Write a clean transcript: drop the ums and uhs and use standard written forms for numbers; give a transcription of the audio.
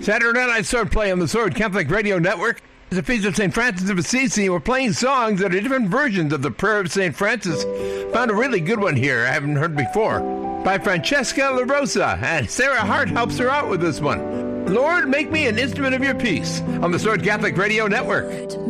Saturday Night Sword Play on the Sword Catholic Radio Network. It's a feast of St. Francis of Assisi. We're playing songs that are different versions of the Prayer of St. Francis. Found a really good one here I haven't heard before by Francesca LaRosa, and Sarah Hart helps her out with this one. Lord, make me an instrument of your peace on the Sword Catholic Radio Network.